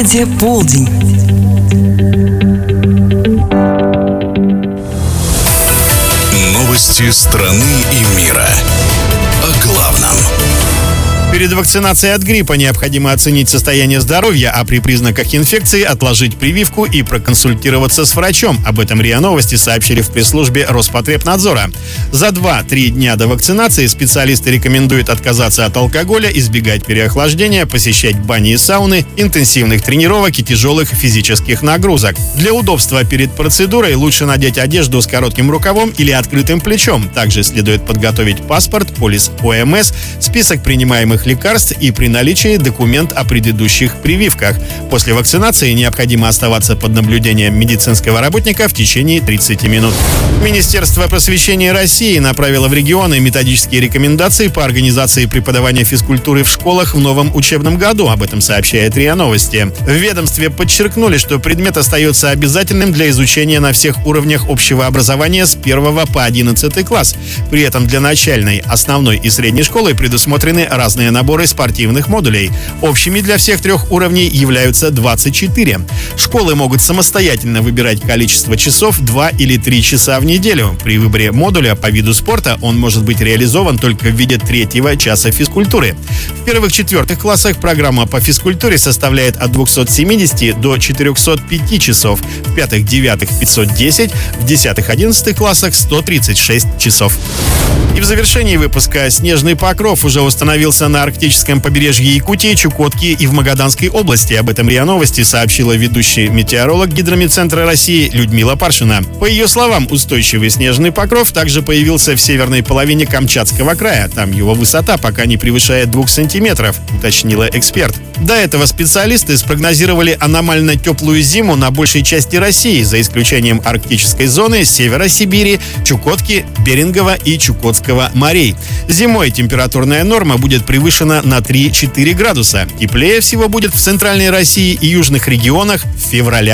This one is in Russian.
городе полдень. Новости страны и мира. О главном. Перед вакцинацией от гриппа необходимо оценить состояние здоровья, а при признаках инфекции отложить прививку и проконсультироваться с врачом. Об этом РИА Новости сообщили в пресс-службе Роспотребнадзора. За 2-3 дня до вакцинации специалисты рекомендуют отказаться от алкоголя, избегать переохлаждения, посещать бани и сауны, интенсивных тренировок и тяжелых физических нагрузок. Для удобства перед процедурой лучше надеть одежду с коротким рукавом или открытым плечом. Также следует подготовить паспорт, полис ОМС, список принимаемых лекарств и при наличии документ о предыдущих прививках. После вакцинации необходимо оставаться под наблюдением медицинского работника в течение 30 минут. Министерство просвещения России направило в регионы методические рекомендации по организации преподавания физкультуры в школах в новом учебном году. Об этом сообщает РИА Новости. В ведомстве подчеркнули, что предмет остается обязательным для изучения на всех уровнях общего образования с 1 по 11 класс. При этом для начальной, основной и средней школы предусмотрены разные наборы спортивных модулей. Общими для всех трех уровней являются 24. Школы могут самостоятельно выбирать количество часов 2 или 3 часа в неделю. При выборе модуля по виду спорта он может быть реализован только в виде 3-го часа физкультуры. В 1-4 классах программа по физкультуре составляет от 270 до 405 часов, в 5-9 – 510, в 10-11 классах – 136 часов. И в завершении выпуска снежный покров уже установился на арктическом побережье Якутии, Чукотки и в Магаданской области. Об этом РИА Новости сообщила ведущий метеоролог Гидромедцентра России Людмила Паршина. По ее словам, устойчивый снежный покров также появился в северной половине Камчатского края. Там его высота пока не превышает 2 сантиметров, уточнила эксперт. До этого специалисты спрогнозировали аномально теплую зиму на большей части России, за исключением арктической зоны, севера Сибири, Чукотки, Берингова и Чукотского морей. Зимой температурная норма будет превышена на 3-4 градуса. Теплее всего будет в центральной России и южных регионах в феврале.